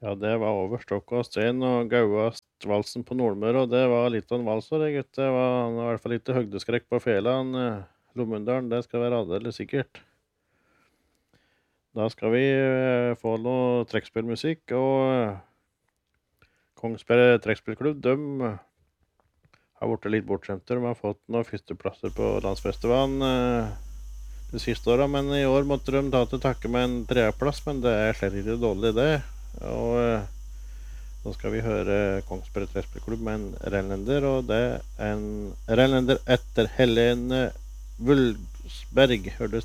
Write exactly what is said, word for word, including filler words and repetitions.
Ja, det var over stokk og sten og gauast valsen på Nordmøre, og det var litt av en vals også, det, gutt. Det var, han var i hvert fall litt høgdeskrekk på fela, han, eh, Lommundalen, det skal være aldeles sikkert. Da skal vi eh, få noe trekkspillmusikk, og eh, Kongsberg Trekkspillklubb, de eh, har vært litt bortskjemte. De har fått noen førsteplasser på landsfestivalen eh, de siste årene, men i år måtte de ta til takke med en tredjeplass, men det er slett ikke dårlig det. Og eh, nå skal vi høre Kongsberg Trekkspillklubb med en renlender, og det er en renlender etter Helene Wulfsberg, hørtes